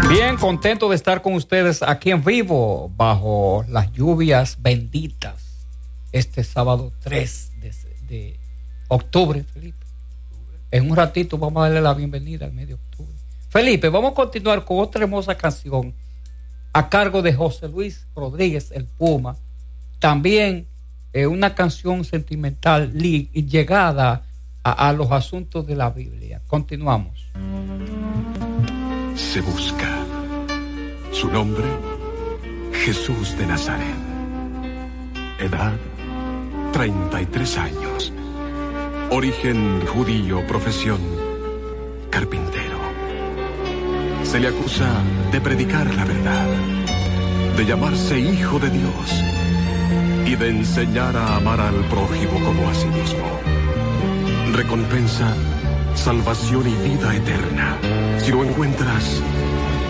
Bien, contento de estar con ustedes aquí en vivo, bajo las lluvias benditas, este sábado 3 de octubre, Felipe. En un ratito vamos a darle la bienvenida al mes de octubre. Felipe, vamos a continuar con otra hermosa canción a cargo de José Luis Rodríguez, el Puma. También una canción sentimental llegada a los asuntos de la Biblia. Continuamos. Se busca. Su nombre, Jesús de Nazaret. Edad, 33 años. Origen judío, profesión, carpintero. Se le acusa de predicar la verdad, de llamarse hijo de Dios y de enseñar a amar al prójimo como a sí mismo. Recompensa, salvación y vida eterna si lo encuentras